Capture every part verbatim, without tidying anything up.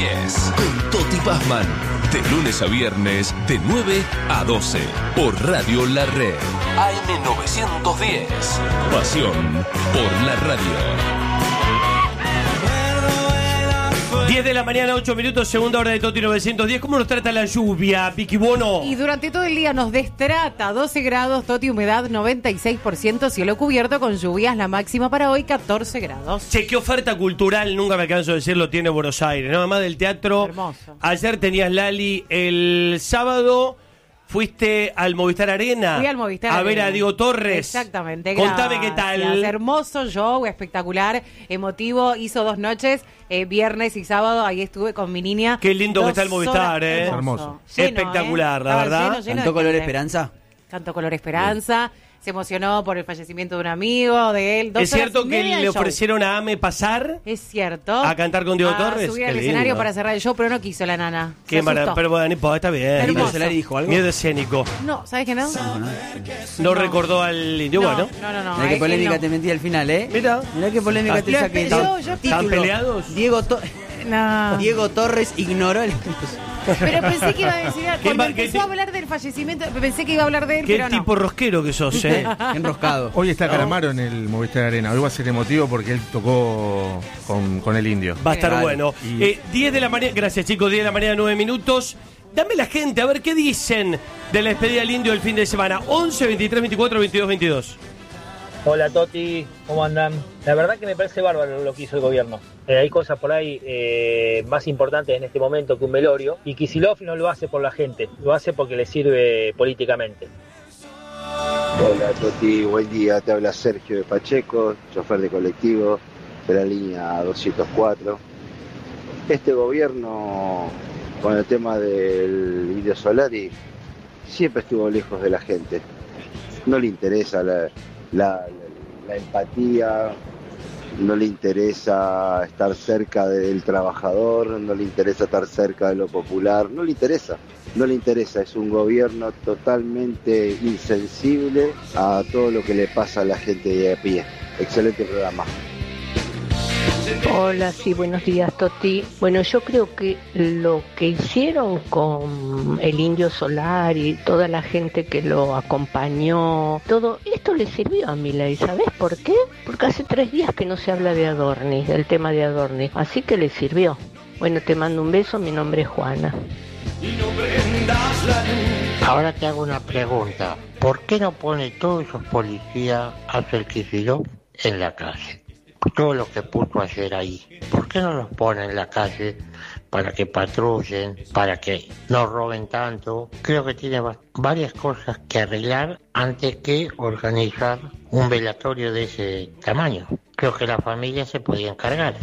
diez con Toti Pazman. De lunes a viernes, de nueve a doce. Por Radio La Red. A M novecientos diez. Pasión por la radio. diez de la mañana, ocho minutos, segunda hora de Toti novecientos diez. ¿Cómo nos trata la lluvia, Vicky Bono? Y durante todo el día nos destrata. doce grados, Toti, humedad noventa y seis por ciento, cielo cubierto con lluvias, la máxima para hoy catorce grados. Che, qué oferta cultural, nunca me canso de decirlo, tiene Buenos Aires, ¿no? Además del teatro. Hermoso. Ayer tenías, Lali, el sábado fuiste al Movistar Arena. Fui al Movistar a Arena. ver a Diego Torres. Exactamente. Contame gracias. qué tal. Hermoso show, espectacular, emotivo. Hizo dos noches, eh, viernes y sábado. Ahí estuve con mi niña. Qué lindo que Dos está el Movistar, horas. ¿eh? Hermoso. Lleno, espectacular, ¿eh? la Estaba verdad. lleno, lleno ¿Cantó de Color gente. Esperanza? Cantó Color Esperanza. Bien. Se emocionó por el fallecimiento de un amigo, de él. Dos ¿Es cierto horas y que media le de show. ofrecieron a Ame pasar? Es cierto. ¿A cantar con Diego a Torres? subir Qué al lindo. escenario para cerrar el show, pero no quiso la nana. Qué Se maravilla. asustó. Pero bueno, pues, está bien. Hermoso. ¿Indio Solari dijo algo? Miedo escénico. No, ¿sabes qué no? No, no. No recordó al indio, No, bueno. no, no, no. Mirá qué él- polémica él te no. metí al final, ¿eh? Mira. Mirá qué polémica Ah, te lo saqué. espe- Yo- yo- yo- ¿Están título. peleados? Diego, To- No. Diego Torres ignoró el... Pero pensé que iba a decir, cuando ma- qué empezó a ti- hablar del fallecimiento, pensé que iba a hablar de él, Qué pero no. tipo rosquero que sos, ¿eh? Enroscado. Hoy está No. Calamaro en el Movistar Arena. Hoy va a ser emotivo porque él tocó con, con el indio. Va a estar Claro. bueno. Y- Eh, diez de la mañana, gracias chicos, diez de la mañana, nueve minutos. Dame la gente, a ver qué dicen de la despedida del indio el fin de semana. once, veintitrés, veinticuatro, veintidós, veintidós. Hola Toti, ¿cómo andan? La verdad que me parece bárbaro lo que hizo el gobierno. Eh, hay cosas por ahí eh, más importantes en este momento que un velorio, y Kicillof no lo hace por la gente, lo hace porque le sirve políticamente. Hola Toti, buen día, te habla Sergio de Pacheco, chofer de colectivo de la línea doscientos cuatro. Este gobierno, con el tema del Indio Solari, siempre estuvo lejos de la gente. No le interesa la, la, la empatía, no le interesa estar cerca del trabajador, no le interesa estar cerca de lo popular, no le interesa. No le interesa, es un gobierno totalmente insensible a todo lo que le pasa a la gente de a pie. Excelente programa. Hola, sí, buenos días, Toti. Bueno, yo creo que lo que hicieron con el Indio Solari y toda la gente que lo acompañó, todo esto le sirvió a Milei, ¿sabes por qué? Porque hace tres días que no se habla de Adorni, del tema de Adorni, así que le sirvió. Bueno, te mando un beso, mi nombre es Juana. Ahora te hago una pregunta. ¿Por qué no pone todos esos policías hacia el Kicillof en la calle? Todo lo que puso ayer ahí. ¿Por qué no los pone en la calle para que patrullen, para que no roben tanto? Creo que tiene va- varias cosas que arreglar antes que organizar un velatorio de ese tamaño. Creo que la familia se podía encargar.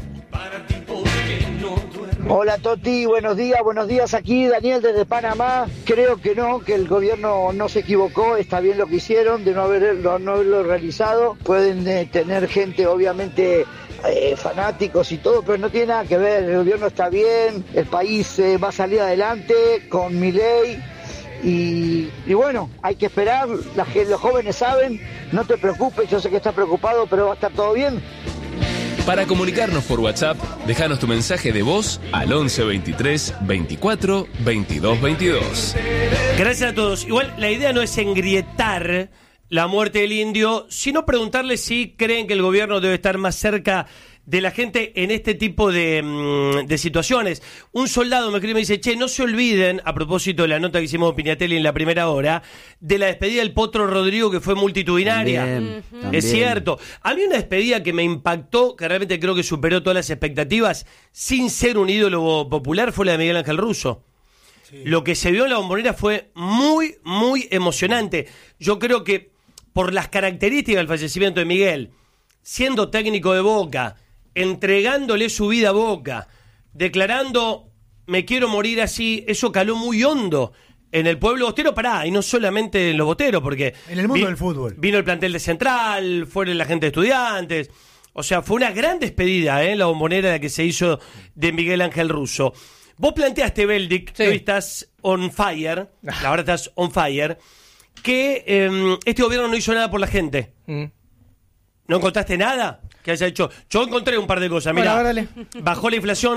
Hola Toti, buenos días, buenos días, aquí Daniel desde Panamá. Creo que no, que el gobierno no se equivocó, está bien lo que hicieron de no haberlo, no haberlo realizado. Pueden eh, tener gente obviamente eh, fanáticos y todo, pero no tiene nada que ver, el gobierno está bien, el país eh, va a salir adelante con Milei. Y, y bueno, hay que esperar, la, gen- los jóvenes saben, no te preocupes, yo sé que estás preocupado, pero va a estar todo bien. Para comunicarnos por WhatsApp, déjanos tu mensaje de voz al once, veintitrés, veinticuatro, veintidós, veintidós. Gracias a todos. Igual la idea no es engrietar la muerte del indio, sino preguntarle si creen que el gobierno debe estar más cerca de la gente en este tipo de, mm, de situaciones. Un soldado me escribe y me dice, che, no se olviden, a propósito de la nota que hicimos con Pignatelli en la primera hora, de la despedida del Potro Rodrigo, que fue multitudinaria. También, Es también. cierto. A mí una despedida que me impactó, que realmente creo que superó todas las expectativas, sin ser un ídolo popular, fue la de Miguel Ángel Russo. Lo que se vio en la Bombonera fue muy, muy emocionante. Yo creo que por las características del fallecimiento de Miguel, siendo técnico de Boca, entregándole su vida a Boca, declarando me quiero morir así, eso caló muy hondo en el pueblo bostero, pará, y no solamente en los bosteros, porque en el mundo del fútbol. Vino el plantel de Central, fueron la gente de Estudiantes, o sea, fue una gran despedida, ¿eh? La Bombonera que se hizo de Miguel Ángel Russo. Vos planteaste, Beldic, que hoy estás on fire, la verdad estás on fire, que eh, este gobierno no hizo nada por la gente. Mm. ¿No encontraste nada que haya hecho? Yo encontré un par de cosas. Mira, Bueno, dale. bajó la inflación,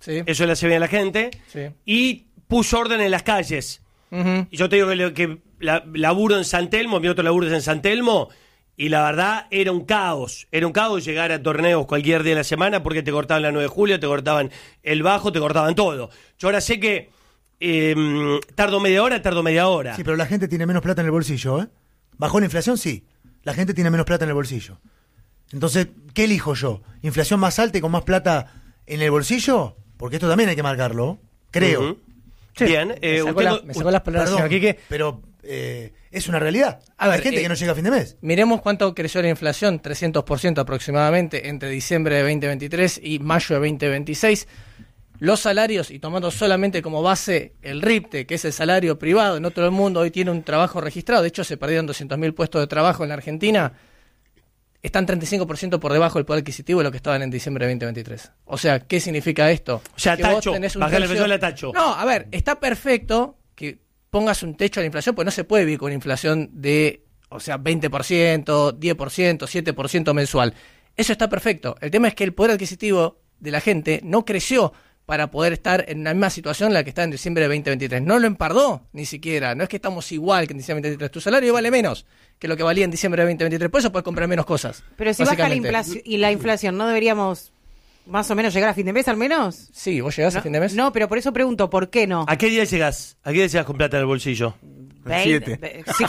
Sí. Eso le hace bien a la gente. Sí. Y puso orden en las calles. Uh-huh. Y yo te digo que, lo- que la- laburo en San Telmo, mi otro laburo es en San Telmo, y la verdad era un caos. Era un caos llegar a torneos cualquier día de la semana porque te cortaban la nueve de julio, te cortaban el bajo, te cortaban todo. Yo ahora sé que eh, tardo media hora, tardo media hora. Sí, pero la gente tiene menos plata en el bolsillo, ¿eh? ¿Bajó la inflación? Sí. La gente tiene menos plata en el bolsillo. Entonces, ¿qué elijo yo? ¿Inflación más alta y con más plata en el bolsillo? Porque esto también hay que marcarlo, creo. Uh-huh. Sí. Bien. Me Eh, sacó, usted la- no- me sacó las palabras, Perdón, señor Quique. pero eh, es una realidad. A ver, hay gente eh, que no llega a fin de mes. Miremos cuánto creció la inflación, trescientos por ciento aproximadamente entre diciembre de veinte veintitrés y mayo de veinte veintiséis. Los salarios, y tomando solamente como base el RIPTE, que es el salario privado, no todo el mundo hoy tiene un trabajo registrado, de hecho se perdieron doscientos mil puestos de trabajo en la Argentina, están treinta y cinco por ciento por debajo del poder adquisitivo de lo que estaban en diciembre de veinte veintitrés. O sea, ¿qué significa esto? O sea, Que vos tacho, tenés un bajar la tercio- inflación a tacho. No, a ver, está perfecto que pongas un techo a la inflación, pues no se puede vivir con una inflación de, o sea, veinte por ciento, diez por ciento, siete por ciento mensual. Eso está perfecto. El tema es que el poder adquisitivo de la gente no creció para poder estar en la misma situación en la que está en diciembre de veinte veintitrés. No lo empardó ni siquiera. No es que estamos igual que en diciembre de veinte veintitrés. Tu salario vale menos que lo que valía en diciembre de veinte veintitrés. Por eso puedes comprar menos cosas. Pero si baja la básicamente. inflación y la inflación, ¿no deberíamos más o menos llegar a fin de mes al menos? Sí, ¿vos llegás no, a fin de mes? No, pero por eso pregunto, ¿por qué no? ¿A qué día llegás? ¿A qué día llegás con plata en el bolsillo? veinte, ve- sí.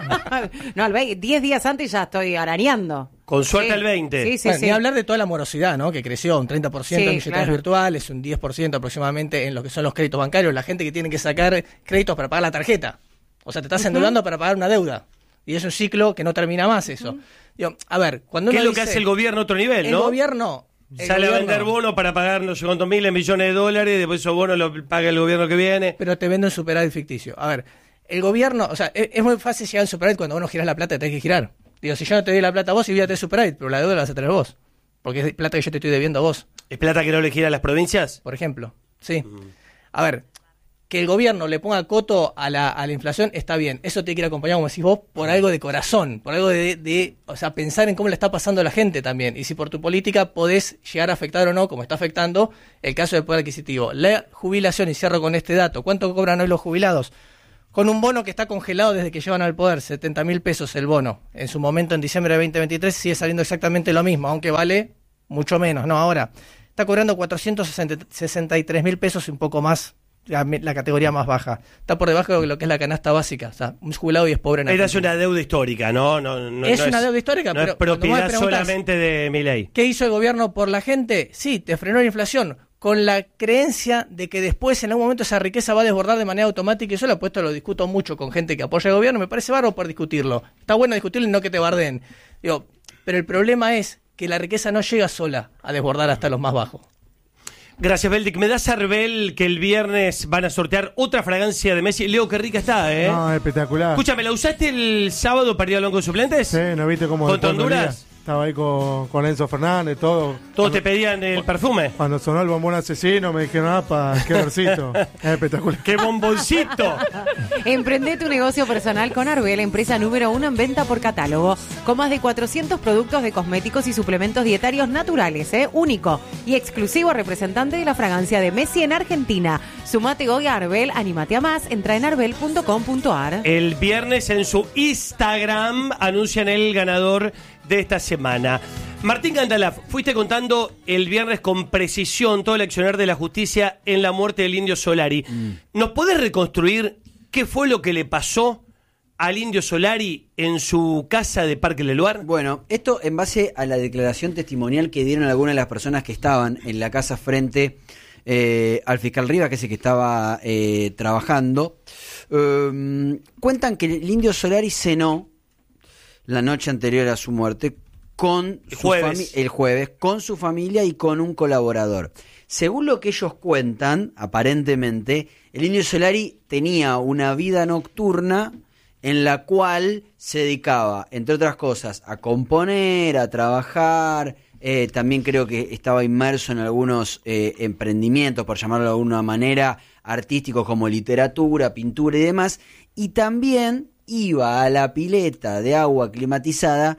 No, al veinte, diez días antes ya estoy arañando. Con suerte Sí. al veinte. Sí, sí, Bueno, sí. Ni hablar de toda la morosidad, ¿no? Que creció un treinta por ciento Sí, en billeteras claro. virtuales, un diez por ciento aproximadamente en lo que son los créditos bancarios, la gente que tiene que sacar créditos para pagar la tarjeta. O sea, te estás endeudando para pagar una deuda. Y es un ciclo que no termina más eso. Digo, a ver, cuando ¿Qué uno es lo que dice- hace el gobierno a otro nivel, el no? gobierno... el Sale a gobierno- vender bonos para pagar no sé cuántos miles, millones de dólares, y después esos bonos los paga el gobierno que viene. Pero te venden superávit ficticio. A ver, el gobierno, o sea, es, es muy fácil llegar al superávit cuando vos no girás la plata, tenés que girar. Digo, si yo no te doy la plata a vos, y voy a tener superávit, pero la deuda la vas a tener vos. Porque es plata que yo te estoy debiendo a vos. ¿Es plata que no le gira a las provincias? Por ejemplo. Sí. A ver, que el gobierno le ponga coto a la, a la inflación está bien. Eso tiene que ir acompañado, como decís vos, por algo de corazón, por algo de, de, o sea, pensar en cómo le está pasando a la gente también. Y si por tu política podés llegar a afectar o no, como está afectando, el caso del poder adquisitivo. La jubilación, y cierro con este dato, ¿cuánto cobran hoy los jubilados? Con un bono que está congelado desde que llevan al poder, setenta mil pesos el bono. En su momento, en diciembre de veinte veintitrés, sigue saliendo exactamente lo mismo, aunque vale mucho menos. No, ahora está cobrando cuatrocientos sesenta y tres mil pesos y un poco más, la, la categoría más baja. Está por debajo de lo que es la canasta básica. O sea, un jubilado y es pobre en Era Argentina. una deuda histórica, ¿no? no, no Es no una deuda histórica, no pero es cuando vos me propiedad preguntás- solamente de Milei. ¿Qué hizo el gobierno por la gente? Sí, te frenó la inflación, con la creencia de que después en algún momento esa riqueza va a desbordar de manera automática, y yo lo he puesto, lo discuto mucho con gente que apoya al gobierno, me parece bárbaro por discutirlo. Está bueno discutirlo y no que te barden. Digo, pero el problema es que la riqueza no llega sola a desbordar hasta los más bajos. Gracias, Beldic. ¿Me das, Arbel, que el viernes van a sortear otra fragancia de Messi? Leo, qué rica está, ¿eh? No, espectacular. Escúchame, ¿la usaste el sábado para ir al banco de suplentes? Sí, ¿no viste cómo ¿Contra después dolía? Honduras? Estaba ahí con, con Enzo Fernández, todo. ¿Todos te pedían el perfume? Cuando sonó el bombón asesino me dijeron, apa, qué versito. Es espectacular. ¡Qué bomboncito! Emprende tu negocio personal con Arbel, empresa número uno en venta por catálogo, con más de cuatrocientos productos de cosméticos y suplementos dietarios naturales, ¿eh? Único y exclusivo representante de la fragancia de Messi en Argentina. Sumate hoy a Arbel, anímate a más, entra en arbel punto com punto ar. El viernes en su Instagram anuncian el ganador de esta semana. Martín Gandalaf, fuiste contando el viernes con precisión todo el accionar de la justicia en la muerte del Indio Solari. Mm. ¿Nos podés reconstruir qué fue lo que le pasó al Indio Solari en su casa de Parque Leluar? Bueno, esto en base a la declaración testimonial que dieron algunas de las personas que estaban en la casa frente eh, al fiscal Rivas, que es el que estaba eh, trabajando. Eh, cuentan que el Indio Solari cenó la noche anterior a su muerte con El su jueves. fami- el jueves con su familia y con un colaborador. Según lo que ellos cuentan, aparentemente, el Indio Solari tenía una vida nocturna en la cual se dedicaba, entre otras cosas, a componer, a trabajar. Eh, también creo que estaba inmerso en algunos eh, emprendimientos, por llamarlo de alguna manera, artísticos como literatura, pintura y demás. Y también iba a la pileta de agua climatizada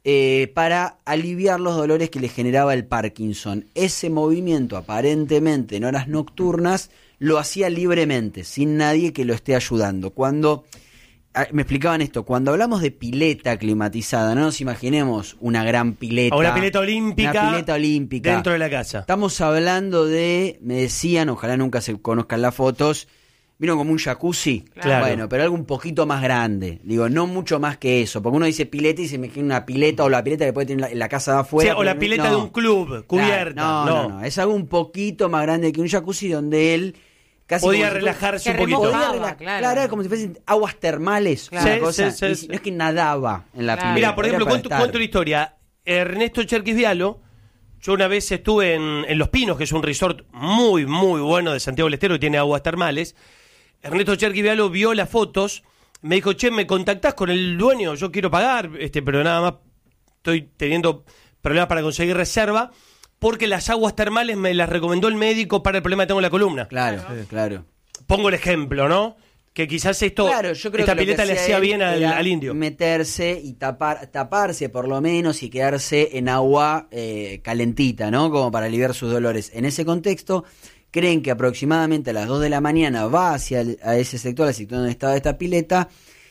eh, para aliviar los dolores que le generaba el Parkinson. Ese movimiento, aparentemente en horas nocturnas, lo hacía libremente, sin nadie que lo esté ayudando. Cuando me explicaban esto, cuando hablamos de pileta climatizada, no nos imaginemos una gran pileta. O una pileta olímpica. Una pileta olímpica. Dentro de la casa. Estamos hablando de, me decían, ojalá nunca se conozcan las fotos, vino como un jacuzzi. Claro. Bueno, pero algo un poquito más grande. Digo, no mucho más que eso. Porque uno dice pileta y se imagina una pileta o la pileta que puede tener en la, en la casa de afuera. Sí, o la pileta no. de un club, cubierta. Claro, no, no, no, no. Es algo un poquito más grande que un jacuzzi donde él casi podía si relajarse un fuese, poquito. Podía relajar, claro. claro, era como si fuesen aguas termales. Claro. Una Sí, cosa, sí, sí, y sí. no es que nadaba en la Claro. pileta. Mira, por ejemplo, era cuento, para cuento la historia. Ernesto Cherkis Vialo, yo una vez estuve en, en Los Pinos, que es un resort muy, muy bueno de Santiago del Estero, que tiene aguas termales. Ernesto Cherkis Vialo vio las fotos, me dijo, che, ¿me contactás con el dueño? Yo quiero pagar, este, pero nada más estoy teniendo problemas para conseguir reserva, porque las aguas termales me las recomendó el médico para el problema que tengo en la columna. Claro, claro. claro. Pongo el ejemplo, ¿no? Que quizás esto, claro, yo creo esta que pileta le hacía bien al, al indio. Meterse y tapar, taparse por lo menos y quedarse en agua eh, calentita, ¿no? Como para aliviar sus dolores. En ese contexto, creen que aproximadamente a las dos de la mañana va hacia el, a ese sector, al sector donde estaba esta pileta,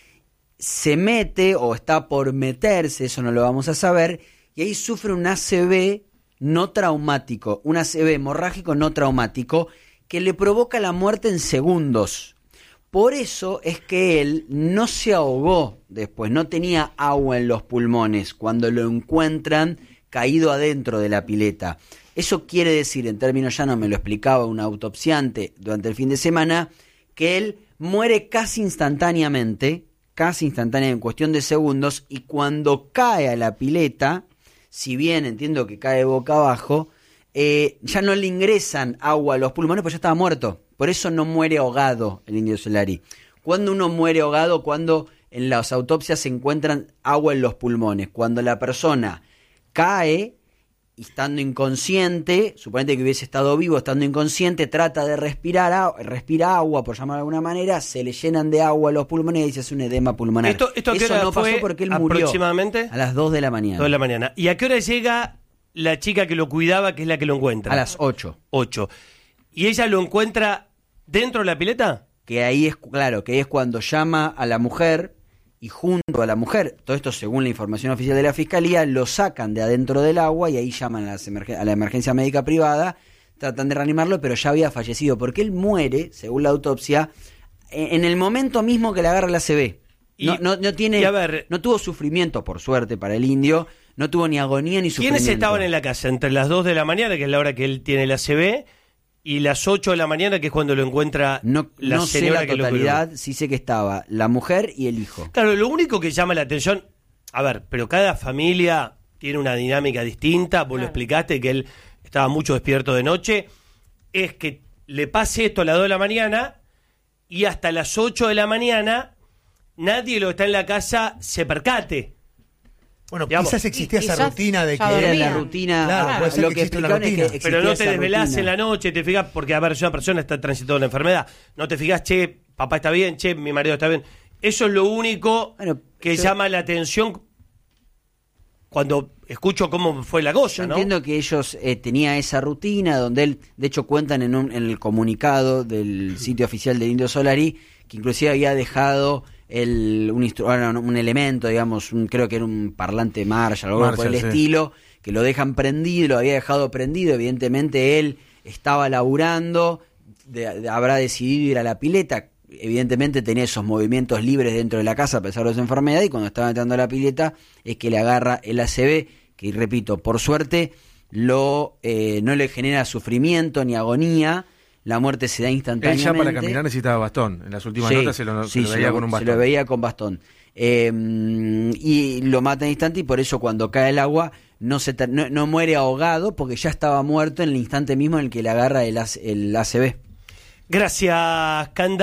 se mete o está por meterse, eso no lo vamos a saber, y ahí sufre un A C V no traumático, un A C V hemorrágico no traumático, que le provoca la muerte en segundos. Por eso es que él no se ahogó después, no tenía agua en los pulmones cuando lo encuentran caído adentro de la pileta. Eso quiere decir, en términos llanos, me lo explicaba un autopsiante durante el fin de semana, que él muere casi instantáneamente, casi instantáneamente, en cuestión de segundos, y cuando cae a la pileta, si bien entiendo que cae boca abajo, eh, ya no le ingresan agua a los pulmones, pues ya estaba muerto. Por eso no muere ahogado el Indio Solari. Cuando uno muere ahogado, cuando en las autopsias se encuentran agua en los pulmones, cuando la persona cae y estando inconsciente, suponete que hubiese estado vivo, estando inconsciente, trata de respirar, respira agua, por llamarlo de alguna manera, se le llenan de agua los pulmones y se hace un edema pulmonar. ¿Esto, esto Eso no pasó porque él murió aproximadamente? A las dos de la mañana. dos de la mañana. ¿Y a qué hora llega la chica que lo cuidaba, que es la que lo encuentra? A las ocho. ocho. ¿Y ella lo encuentra dentro de la pileta? Que ahí es, claro, que es cuando llama a la mujer y junto a la mujer, todo esto según la información oficial de la Fiscalía, lo sacan de adentro del agua y ahí llaman a, las emergen- a la emergencia médica privada, tratan de reanimarlo, pero ya había fallecido, porque él muere, según la autopsia, en el momento mismo que le agarra la A C V. No, Y- no, no tiene, y a ver- no tuvo sufrimiento, por suerte, para el indio, no tuvo ni agonía ni sufrimiento. ¿Quiénes estaban en la casa entre las dos de la mañana, que es la hora que él tiene la A C V, y las ocho de la mañana, que es cuando lo encuentra No, la no sé señora la que lo totalidad, cuidó? sí sé que estaba la mujer y el hijo. Claro, lo único que llama la atención, a ver, pero cada familia tiene una dinámica distinta, vos lo explicaste, que él estaba mucho despierto de noche, es que le pase esto a las dos de la mañana y hasta las ocho de la mañana nadie lo que está en la casa se percate. Bueno, Digamos, quizás existía y- y esa ya- rutina de que... ya Era dormía. la rutina, Claro, ah, puede ser lo que que exista una explicaron es que rutina. existía Pero no te esa desvelás rutina. en la noche, te fijas, porque a ver, si una persona está transitando una enfermedad, no te fijas, che, papá está bien, che, mi marido está bien. Eso es lo único Bueno, que yo- llama la atención cuando escucho cómo fue la Yo cosa, ¿no? entiendo que ellos eh, tenían esa rutina donde él, de hecho cuentan en, un, en el comunicado del sitio oficial del Indio Solari, que inclusive había dejado el, un, instru- bueno, un elemento, digamos, un, creo que era un parlante Marshall o algo por Marshall, el sí. estilo, que lo dejan prendido, lo había dejado prendido, evidentemente él estaba laburando, de- de- habrá decidido ir a la pileta, evidentemente tenía esos movimientos libres dentro de la casa a pesar de su enfermedad, y cuando estaba entrando a la pileta es que le agarra el A C V, que repito, por suerte lo eh, no le genera sufrimiento ni agonía, la muerte se da Él instantáneamente. ya para caminar necesitaba bastón. En las últimas Sí, notas se lo, se sí, lo veía se con un se bastón. lo veía con bastón. Eh, y lo mata en instante, y por eso cuando cae el agua no se ter- no, no muere ahogado, porque ya estaba muerto en el instante mismo en el que le agarra el, A C- el A C V. Gracias, Canda.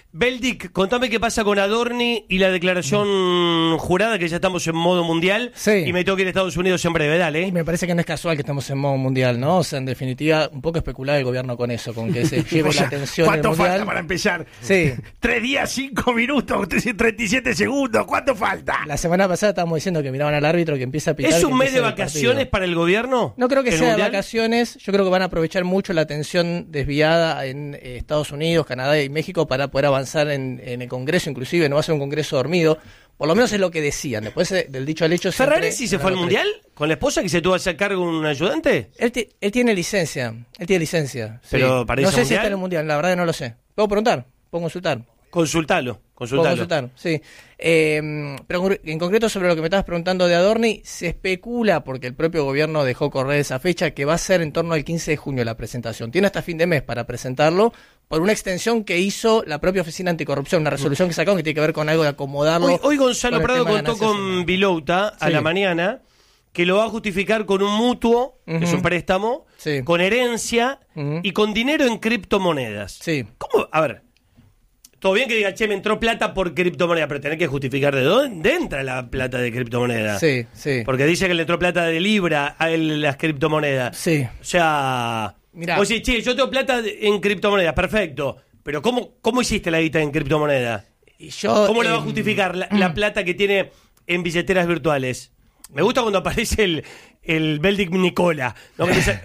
Beldic, contame qué pasa con Adorni y la declaración jurada, que ya estamos en modo mundial. Sí. Y me tengo que ir a Estados Unidos en breve, dale. Y me parece que no es casual que estemos en modo mundial, ¿no? O sea, en definitiva, un poco especular el gobierno con eso, con que se lleve O sea, la atención ¿cuánto del mundial. falta para empezar? Sí. Tres días, cinco minutos, treinta y siete segundos. ¿Cuánto falta? La semana pasada estábamos diciendo que miraban al árbitro que empieza a pitar. ¿Es que un mes de empieza el vacaciones partido. para el gobierno? No creo que ¿El sea de mundial? vacaciones. Yo creo que van a aprovechar mucho la atención desviada en eh, Estados Unidos, Canadá y México para poder avanzar en, en el Congreso, inclusive. No va a ser un Congreso dormido. Por lo menos es lo que decían. Después eh, del dicho al hecho... siempre- ¿Ferraresi se fue al mundial con la esposa, que se tuvo a hacer cargo un ayudante? Él, ti- él tiene licencia. Él tiene licencia. sí. Pero para No ese sé si mundial- está en el mundial. La verdad que no lo sé. Puedo preguntar. Puedo consultar. Consultalo, Puedo consultalo. consultar, sí. Eh, pero en concreto sobre lo que me estabas preguntando de Adorni, se especula, porque el propio gobierno dejó correr esa fecha, que va a ser en torno al quince de junio la presentación. Tiene hasta fin de mes para presentarlo, por una extensión que hizo la propia Oficina Anticorrupción, una resolución que sacaron que tiene que ver con algo de acomodarlo. Hoy, hoy Gonzalo con el Prado tema de contó ganancias. con Vilouta a Sí. la mañana que lo va a justificar con un mutuo, que es Ujú. un préstamo, Sí. con herencia Ujú. y con dinero en criptomonedas. Sí. ¿Cómo? A ver, todo bien que diga, che, me entró plata por criptomoneda, pero tenés que justificar de dónde entra la plata de criptomoneda. Sí, sí. Porque dice que le entró plata de Libra a él, las criptomonedas. Sí. O sea, Mirá. vos decís, che, yo tengo plata de- en criptomonedas, perfecto. Pero ¿cómo, cómo hiciste la guita en criptomoneda? Y yo, ¿Cómo le va a em, justificar la, la plata que tiene en billeteras virtuales? Me gusta cuando aparece el, el Beldic Nicola. ¿no? Que dice,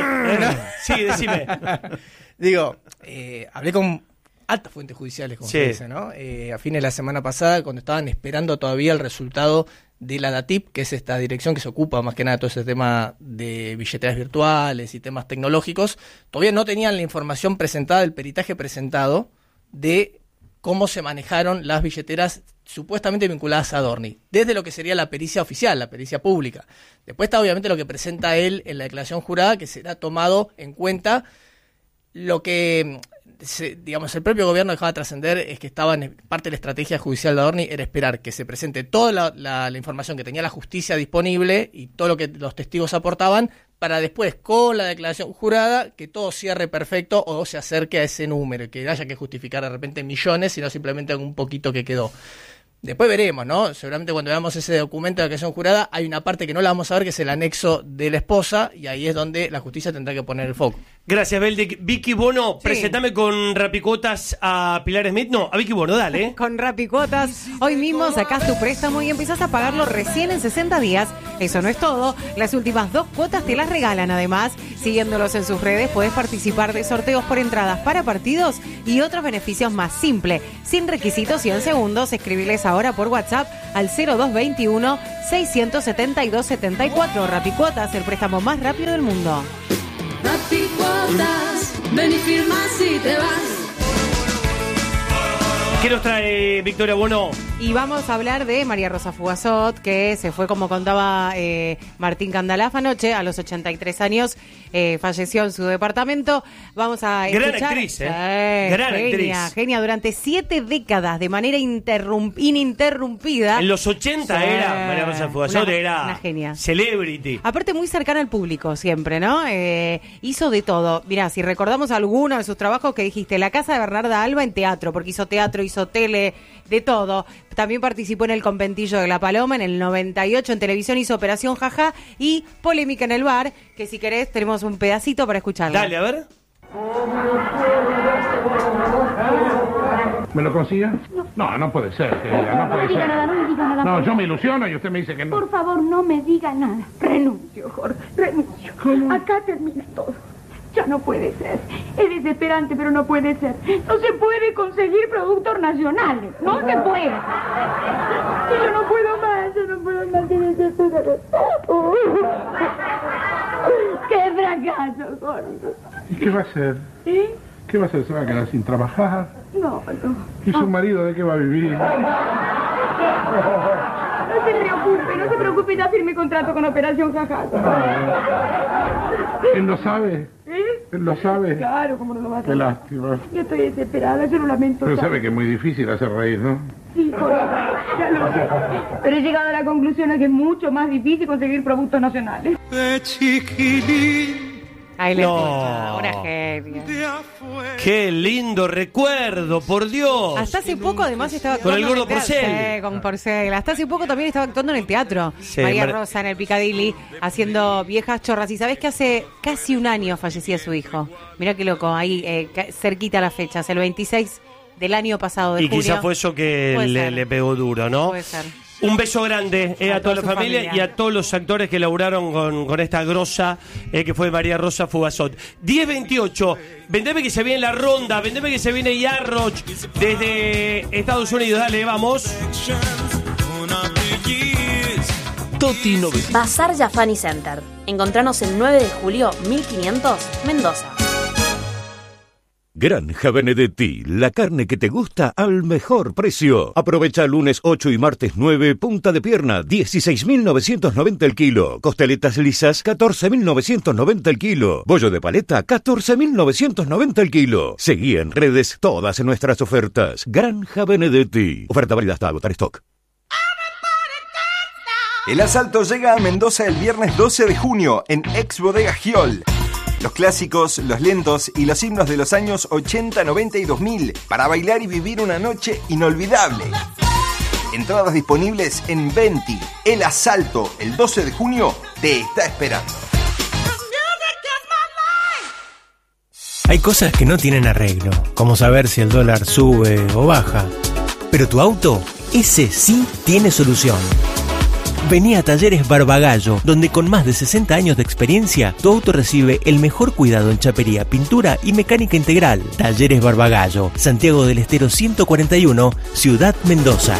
sí, decime. Digo, eh, hablé con altas fuentes judiciales, como Sí. se dice, ¿no? Eh, a fines de la semana pasada, cuando estaban esperando todavía el resultado de la DATIP, que es esta dirección que se ocupa más que nada de todo ese tema de billeteras virtuales y temas tecnológicos, todavía no tenían la información presentada, el peritaje presentado de cómo se manejaron las billeteras supuestamente vinculadas a Adorni, desde lo que sería la pericia oficial, la pericia pública. Después está obviamente lo que presenta él en la declaración jurada, que será tomado en cuenta. Lo que, se- digamos, el propio gobierno dejaba trascender es que estaba en parte de la estrategia judicial de Adorni, era esperar que se presente toda la, la- la información que tenía la justicia disponible y todo lo que los testigos aportaban, para después, con la declaración jurada, que todo cierre perfecto o se acerque a ese número, que haya que justificar de repente millones, sino simplemente un poquito que quedó. Después veremos, ¿no? Seguramente cuando veamos ese documento de declaración jurada, hay una parte que no la vamos a ver, que es el anexo de la esposa, y ahí es donde la justicia tendrá que poner el foco. Gracias, Beldic. Vicky Bono, Sí. presentame con Rapicuotas a Pilar Smith. No, a Vicky Bono, dale. ¿eh? Con Rapicuotas, hoy mismo sacás tu préstamo y empezás a pagarlo recién en sesenta días. Eso no es todo. Las últimas dos cuotas te las regalan además. Siguiéndolos en sus redes puedes participar de sorteos por entradas para partidos y otros beneficios más. Simple, sin requisitos y en segundos. Escribiles ahora por WhatsApp al cero dos veintiuno, seiscientos setenta y dos setenta y cuatro. Rapicuotas, el préstamo más rápido del mundo. Rapicuotas, ven y firmas y te vas. ¿Qué nos trae Victoria Bono? Y vamos a hablar de María Rosa Fugazot, que se fue, como contaba eh, Martín Candalaf anoche, a los ochenta y tres años, eh, falleció en su departamento. Vamos a Gran escuchar... actriz, ¿eh? Sí, Gran genia, actriz. genia, durante siete décadas, de manera interrum- ininterrumpida. En los ochenta Sí. era María Rosa Fugazot, Una- era una genia. celebrity. Aparte muy cercana al público siempre, ¿no? Eh, hizo de todo. Mirá, si recordamos alguno de sus trabajos que dijiste, La Casa de Bernarda Alba en teatro, porque hizo teatro, hizo tele, de todo. También participó en El Conventillo de la Paloma, en el noventa y ocho en televisión hizo Operación Jaja y Polémica en el Bar, que si querés tenemos un pedacito para escucharla. Dale, a ver. ¿Me lo consigue? No, no puede ser, querida, no No puede me diga ser. nada, no me diga nada. No, yo me ilusiono y usted me dice que no. Por favor, no me diga nada. Renuncio, Jorge, renuncio. Acá termina todo. Ya no puede ser. Es desesperante, pero no puede ser. No se puede conseguir productos nacionales. No se puede. Yo no puedo más, yo no puedo más. Qué desesperación. ¡Qué fracaso, Jorge! ¿Y qué va a hacer? ¿Sí? ¿Qué va a hacer? ¿Se va a quedar sin trabajar? No, no. ¿Y su marido de qué va a vivir? No se preocupe, no se preocupe, ya firmé contrato con Operación Jaja. ¿Él lo sabe? ¿Eh? ¿Él lo sabe? Claro, cómo no lo va a Qué saber. lástima. Yo estoy desesperada, yo lo lamento. Pero tanto. sabe que es muy difícil hacer reír, ¿no? Sí, Jorge, ya lo sé. Pero he llegado a la conclusión de que es mucho más difícil conseguir productos nacionales. Ahí le No. escucha, una genia. Qué lindo recuerdo, por Dios. Hasta hace poco además estaba Con actuando el gordo en el teatro. Porcel. Sí, con Porcel. Hasta hace poco también estaba actuando en el teatro. Sí, María Mar- Rosa en el Piccadilly, haciendo viejas chorras. Y sabés que hace casi un año fallecía su hijo. Mirá qué loco, ahí eh, ca- cerquita la fecha, el veintiséis del año pasado de Y junio. quizás fue eso que Puede le, ser. le pegó duro, ¿no? Puede ser. Un beso grande eh, A a, toda la toda su familia, familia. y a todos los actores que laburaron con, con esta grosa eh, que fue María Rosa Fugazot. diez veintiocho, vendeme que se viene la ronda, vendeme que se viene Yarroch desde Estados Unidos. Dale, vamos. Toti noventa. Bazar Jafani Center. Encontranos el nueve de julio mil quinientos, Mendoza. Granja Benedetti, la carne que te gusta al mejor precio. Aprovecha lunes ocho y martes nueve, punta de pierna, dieciséis mil novecientos noventa el kilo. Costeletas lisas, catorce mil novecientos noventa el kilo. Bollo de paleta, catorce mil novecientos noventa el kilo. Seguí en redes todas nuestras ofertas. Granja Benedetti. Oferta válida hasta agotar stock. El asalto llega a Mendoza el viernes doce de junio en Ex Bodega Giol. Los clásicos, los lentos y los himnos de los años ochenta, noventa y dos mil para bailar y vivir una noche inolvidable. Entradas disponibles en Venti. El asalto el doce de junio te está esperando. Hay cosas que no tienen arreglo, como saber si el dólar sube o baja. Pero tu auto, ese sí tiene solución. Vení a Talleres Barbagallo, donde con más de sesenta años de experiencia, tu auto recibe el mejor cuidado en chapería, pintura y mecánica integral. Talleres Barbagallo, Santiago del Estero ciento cuarenta y uno, Ciudad Mendoza.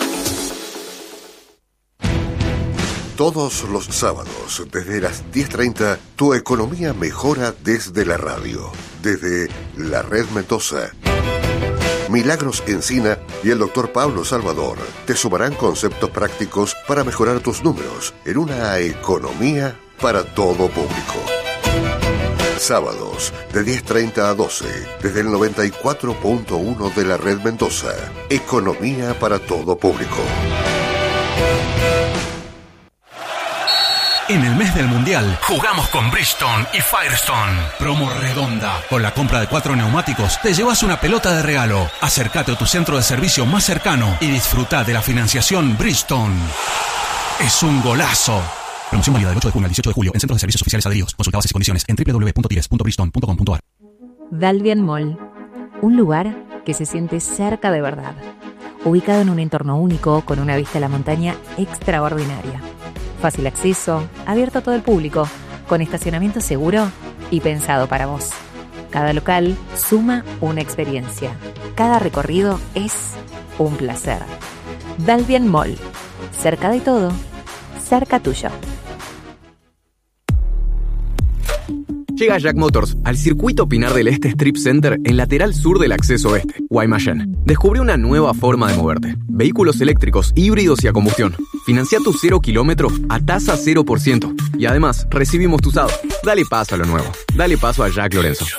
Todos los sábados, desde las diez treinta, tu economía mejora desde la radio, desde la Red Mendoza. Milagros Encina y el doctor Pablo Salvador te sumarán conceptos prácticos para mejorar tus números en una economía para todo público. Sábados de diez treinta a doce, desde el noventa y cuatro punto uno de la Red Mendoza. Economía para todo público. En el mes del Mundial, jugamos con Bridgestone y Firestone. Promo redonda. Con la compra de cuatro neumáticos, te llevas una pelota de regalo. Acércate a tu centro de servicio más cercano y disfruta de la financiación Bridgestone. Es un golazo. Promoción válida del ocho de junio al dieciocho de julio en centros de servicios oficiales adheridos. Consulta bases y condiciones en doble u doble u doble u punto tires punto bridgestone punto com punto a r. Dalbian Mall, un lugar que se siente cerca de verdad. Ubicado en un entorno único con una vista a la montaña extraordinaria. Fácil acceso, abierto a todo el público, con estacionamiento seguro y pensado para vos. Cada local suma una experiencia. Cada recorrido es un placer. Dalbian Mall, cerca de todo, cerca tuyo. Llega Jack Motors al circuito Pinar del Este Strip Center en lateral sur del acceso oeste, Guaymallén. Descubre una nueva forma de moverte. Vehículos eléctricos, híbridos y a combustión. Financia tu cero kilómetro a tasa cero por ciento. Y además, recibimos tu usado. Dale paso a lo nuevo. Dale paso a Jack Lorenzo.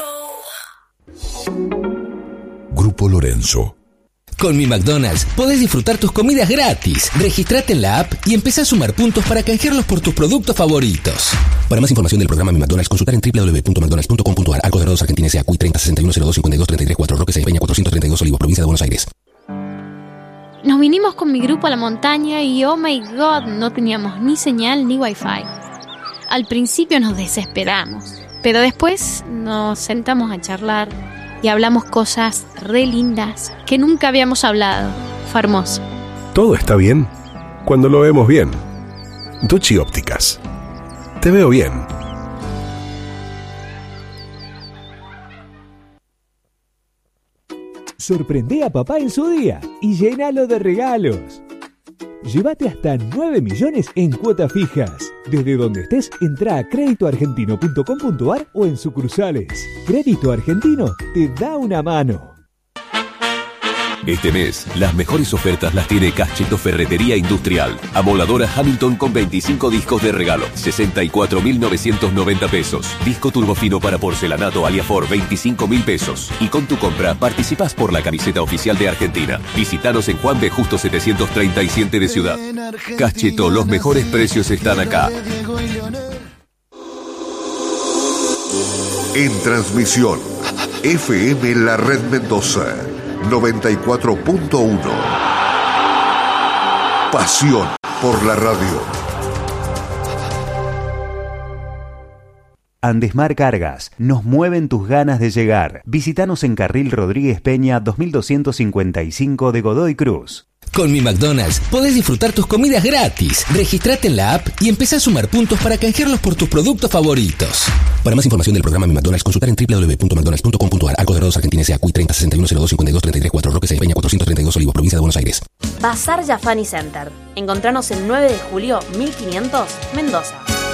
Grupo Lorenzo. Con mi McDonald's podés disfrutar tus comidas gratis. Registrate en la app y empezá a sumar puntos para canjearlos por tus productos favoritos. Para más información del programa Mi McDonald's, consultar en doble u doble u doble u punto mcdonalds punto com punto a r. Arcos Dorados, Argentina, S A, C U I treinta sesenta y uno cero dos cincuenta y dos treinta y tres cuatro, Roque Sáenz Peña cuatrocientos treinta y dos Olivos, provincia de Buenos Aires. Nos vinimos con mi grupo a la montaña y oh my god, no teníamos ni señal ni wifi. Al principio nos desesperamos, pero después nos sentamos a charlar y hablamos cosas re lindas que nunca habíamos hablado. Fue hermoso. Todo está bien cuando lo vemos bien. Duchi Ópticas. Te veo bien. Sorprende a papá en su día y llénalo de regalos. Llévate hasta nueve millones en cuotas fijas. Desde donde estés, entra a crédito argentino punto com punto a r o en sucursales. Crédito Argentino te da una mano. Este mes, las mejores ofertas las tiene Cacheto Ferretería Industrial. Amoladora Hamilton con veinticinco discos de regalo, sesenta y cuatro mil novecientos noventa pesos. Disco turbofino para porcelanato Aliafor, veinticinco mil pesos. Y con tu compra, participás por la camiseta oficial de Argentina. Visítanos en Juan B. Justo setecientos treinta y siete de Ciudad. Cacheto, los mejores precios están acá. En transmisión, F M La Red Mendoza, noventa y cuatro punto uno. Pasión por la radio. Andesmar Cargas, nos mueven tus ganas de llegar. Visítanos en Carril Rodríguez Peña dos mil doscientos cincuenta y cinco de Godoy Cruz. Con Mi McDonald's podés disfrutar tus comidas gratis. Registrate en la app y empezá a sumar puntos para canjearlos por tus productos favoritos. Para más información del programa Mi McDonald's, consultar en doble u doble u doble u punto mcdonalds punto com punto a r. Arcos Dorados Argentina S A Q I treinta sesenta y uno cero dos cincuenta y dos treinta y tres cuatro, Roque C. Peña cuatrocientos treinta y dos Olivos, provincia de Buenos Aires. Bazar Jafani Center. Encontranos el nueve de julio mil quinientos, Mendoza.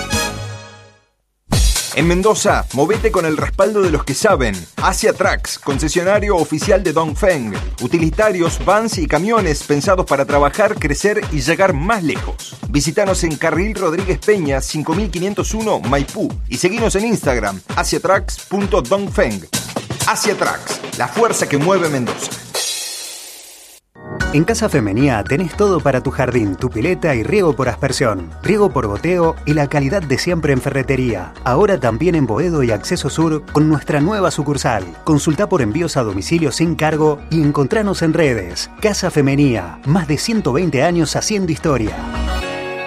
En Mendoza, movete con el respaldo de los que saben. Asia Trucks, concesionario oficial de Dongfeng. Utilitarios, vans y camiones pensados para trabajar, crecer y llegar más lejos. Visítanos en Carril Rodríguez Peña cinco mil quinientos uno, Maipú. Y seguinos en Instagram, asiatrucks punto dongfeng. Asia Trucks, la fuerza que mueve Mendoza. En Casa Femenía tenés todo para tu jardín, tu pileta y riego por aspersión, riego por goteo y la calidad de siempre en ferretería. Ahora también en Boedo y Acceso Sur con nuestra nueva sucursal. Consulta por envíos a domicilio sin cargo y encontranos en redes. Casa Femenía, más de ciento veinte años haciendo historia.